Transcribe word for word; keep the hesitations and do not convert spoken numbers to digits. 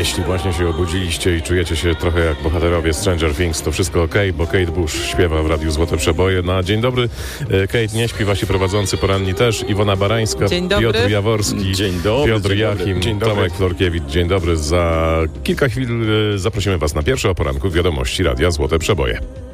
Jeśli właśnie się obudziliście i czujecie się trochę jak bohaterowie Stranger Things, to wszystko okej, bo Kate Bush śpiewa w Radiu Złote Przeboje. Na dzień dobry, Kate nie śpi, wasi prowadzący poranni też, Iwona Barańska, Piotr Jaworski, dzień dobry, Piotr dzień Jachim, dobry. dzień Tomek Florkiewicz. Dzień dobry. Za kilka chwil zaprosimy was na pierwsze o poranku wiadomości Radia Złote Przeboje.